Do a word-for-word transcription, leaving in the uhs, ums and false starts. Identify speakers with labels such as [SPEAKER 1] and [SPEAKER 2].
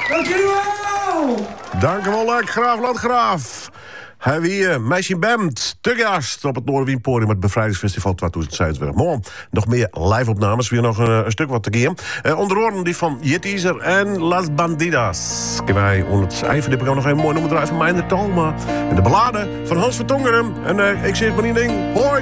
[SPEAKER 1] Dank jullie wel!
[SPEAKER 2] Dank u wel, Landgraaf, Landgraaf. Hij wie meisje band te gast op het Noorderwienpodium met het Bevrijdingsfestival tweeduizend zevenentwintig. Morgen nog meer live-opnames, weer nog een, een stuk wat te geven. Uh, onder andere die van Jetteaser en Las Bandidas. Kunnen wij onder het eind van dit programma nog een mooi nummer draaien van Meijner Talma. En de ballade van Hans van Tongeren. En uh, ik zeg maar één ding, hoi!